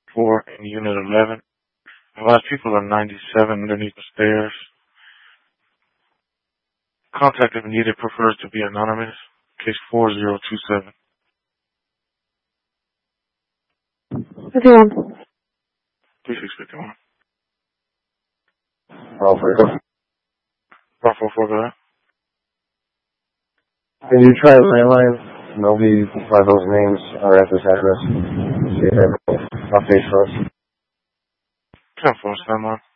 4 in Unit 11. A lot of people are 97 underneath the stairs. Contact if needed prefers to be anonymous. Case 4027. 51. 3651. Bravo 4. Bravo 4, go ahead. Can you try the landline? Nobody by those names are at this address. See if they have updates for us. 10-4, stand on.